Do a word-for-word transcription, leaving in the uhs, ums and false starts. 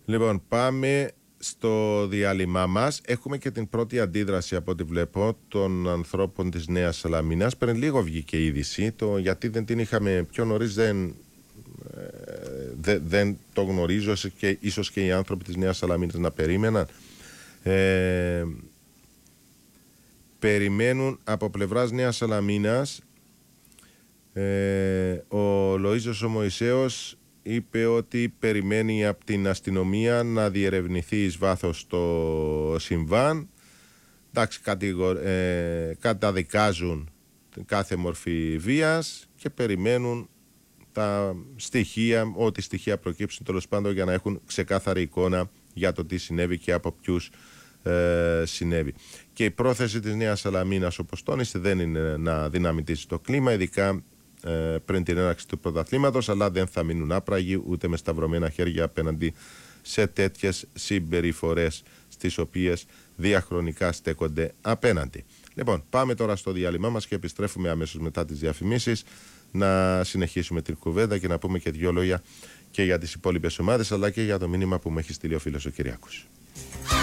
Λοιπόν, πάμε στο διάλειμμά μας. Έχουμε και την πρώτη αντίδραση από ό,τι βλέπω των ανθρώπων της Νέας Σαλαμίνας. Πριν λίγο βγήκε η είδηση, το γιατί δεν την είχαμε πιο νωρίς δεν, ε, δε, δεν το γνωρίζω και ίσως και οι άνθρωποι της Νέας Σαλαμίνας να περίμεναν. Ε, περιμένουν από πλευράς Νέας Σαλαμίνας. Ε, ο Λοΐζος ο Μωυσέος είπε ότι περιμένει από την αστυνομία να διερευνηθεί εις βάθος το συμβάν. Εντάξει, κατηγορ, ε, καταδικάζουν κάθε μορφή βίας και περιμένουν τα στοιχεία, ό,τι στοιχεία προκύψουν τέλος πάντων, για να έχουν ξεκάθαρη εικόνα για το τι συνέβη και από ποιους ε, συνέβη. Και η πρόθεση της Νέας Σαλαμίνας, όπως τόνισε, δεν είναι να δυναμητήσει το κλίμα, ειδικά ε, πριν την έναρξη του πρωταθλήματος, αλλά δεν θα μείνουν άπραγοι ούτε με σταυρωμένα χέρια απέναντι σε τέτοιες συμπεριφορές στις οποίες διαχρονικά στέκονται απέναντι. Λοιπόν, πάμε τώρα στο διάλειμμα μας και επιστρέφουμε αμέσως μετά τις διαφημίσεις να συνεχίσουμε την κουβέντα και να πούμε και δύο λόγια και για τις υπόλοιπες ομάδες, αλλά και για το μήνυμα που μου έχει στείλει ο φίλος ο Κυριάκος.